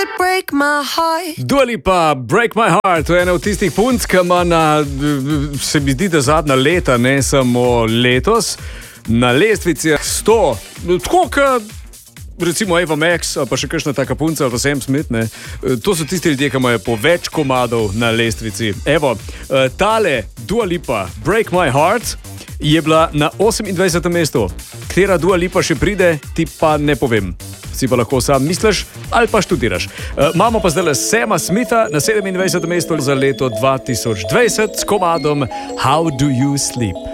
Dua Lipa, Break My Heart, to je ena od tistih punc, ki ima se mi zdi, da zadnja leta, ne samo letos, na lestvici 100, tako kot recimo Eva Max, pa še kakšna taka punca, ali pa Sam Smith, ne. To so tisti ljudje, ki imajo po več komadov na lestvici. Evo, tale Dua Lipa, Break My Heart, je bila na 28. mestu. Katera Dua Lipa še pride, ti pa ne povem. Si pa lahko sam misliš ali pa študiraš. Imamo pa zdaj Sama Smitha na 27. mestu za leto 2020 s komadom How Do You Sleep.